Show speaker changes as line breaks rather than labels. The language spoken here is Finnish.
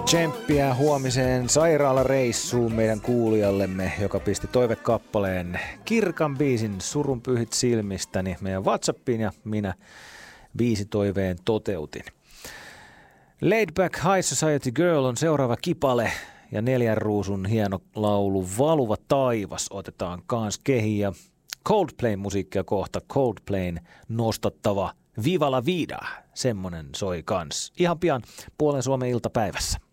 Tsemppiä huomiseen sairaalareissuun meidän kuulijallemme, joka pisti toivekappaleen kirkan biisin Surun pyhit silmistäni meidän WhatsAppiin ja minä biisitoiveen toteutin. Laid Back High Society Girl on seuraava kipale ja 4 ruusun hieno laulu Valuva taivas otetaan kans kehiin ja Coldplayn musiikkia kohta Coldplayn nostattava Viva la Vida, semmonen soi kans. Ihan pian puolen Suomen iltapäivässä.